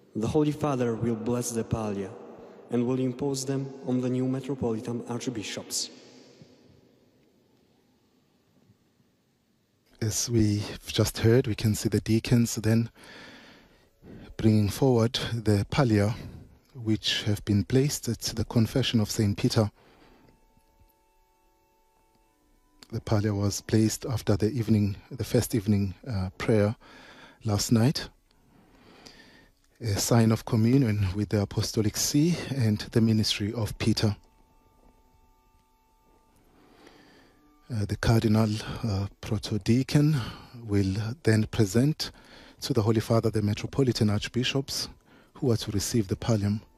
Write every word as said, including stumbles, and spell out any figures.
The Holy Father will bless the pallia and will impose them on the new Metropolitan Archbishops. As we've just heard, we can see the deacons then bringing forward the pallia, which have been placed at the confession of Saint Peter. The pallia was placed after the evening, the first evening uh, prayer last night, a sign of communion with the Apostolic See and the ministry of Peter. Uh, the Cardinal uh, Protodeacon will then present to the Holy Father the Metropolitan Archbishops who are to receive the pallium.